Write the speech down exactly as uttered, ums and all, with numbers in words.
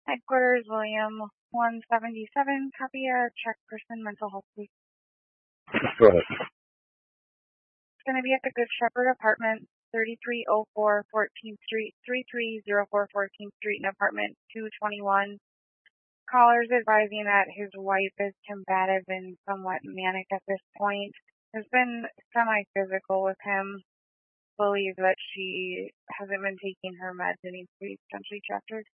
Headquarters, William, one seventy-seven, copy a check person, mental health, please. Go ahead. It's going to be at the Good Shepherd Apartment, thirty-three oh four fourteenth Street, three three oh four fourteenth Street, in apartment two twenty-one. Caller's advising that his wife is combative and somewhat manic at this point. Has been semi-physical with him. Believes that she hasn't been taking her meds and needs to be potentially checked.